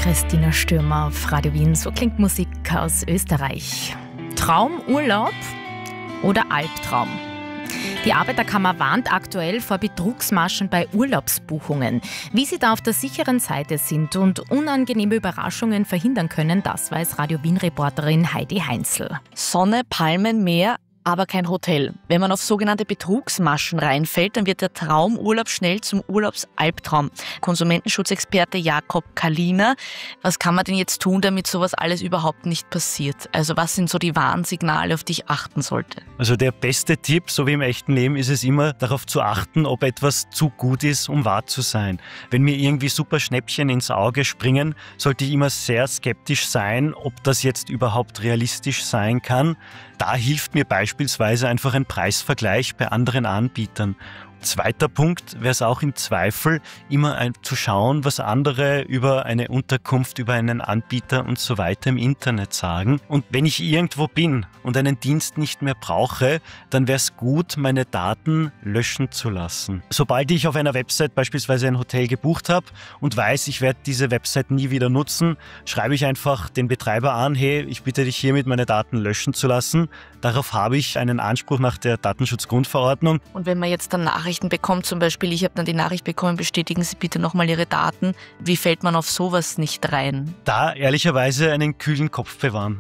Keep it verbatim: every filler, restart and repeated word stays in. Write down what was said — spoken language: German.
Christina Stürmer auf Radio Wien. So klingt Musik aus Österreich. Traumurlaub oder Albtraum? Die Arbeiterkammer warnt aktuell vor Betrugsmaschen bei Urlaubsbuchungen. Wie sie da auf der sicheren Seite sind und unangenehme Überraschungen verhindern können, das weiß Radio Wien-Reporterin Heidi Heinzel. Sonne, Palmen, Meer, aber kein Hotel. Wenn man auf sogenannte Betrugsmaschen reinfällt, dann wird der Traumurlaub schnell zum Urlaubsalbtraum. Konsumentenschutzexperte Jakob Kaliner, was kann man denn jetzt tun, damit sowas alles überhaupt nicht passiert? Also was sind so die Warnsignale, auf die ich achten sollte? Also der beste Tipp, so wie im echten Leben, ist es immer, darauf zu achten, ob etwas zu gut ist, um wahr zu sein. Wenn mir irgendwie super Schnäppchen ins Auge springen, sollte ich immer sehr skeptisch sein, ob das jetzt überhaupt realistisch sein kann. Da hilft mir beispielsweise einfach ein Preisvergleich bei anderen Anbietern. Zweiter Punkt wäre es auch im Zweifel, immer ein, zu schauen, was andere über eine Unterkunft, über einen Anbieter und so weiter im Internet sagen. Und wenn ich irgendwo bin und einen Dienst nicht mehr brauche, dann wäre es gut, meine Daten löschen zu lassen. Sobald ich auf einer Website beispielsweise ein Hotel gebucht habe und weiß, ich werde diese Website nie wieder nutzen, schreibe ich einfach den Betreiber an, hey, ich bitte dich hiermit meine Daten löschen zu lassen. Darauf habe ich einen Anspruch nach der Datenschutzgrundverordnung. Und wenn man jetzt dann Nachrichten bekommt, zum Beispiel, ich habe dann die Nachricht bekommen, bestätigen Sie bitte nochmal Ihre Daten, wie fällt man auf sowas nicht rein? Da ehrlicherweise einen kühlen Kopf bewahren.